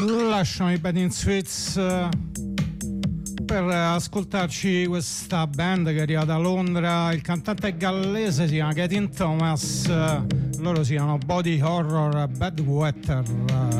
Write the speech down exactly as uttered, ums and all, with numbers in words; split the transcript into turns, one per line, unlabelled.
Lasciamo i Betting Sweets per ascoltarci questa band che è arrivata a Londra. Il cantante è gallese, si chiama Katin Thomas, loro si chiamano Body Horror Bad Weather.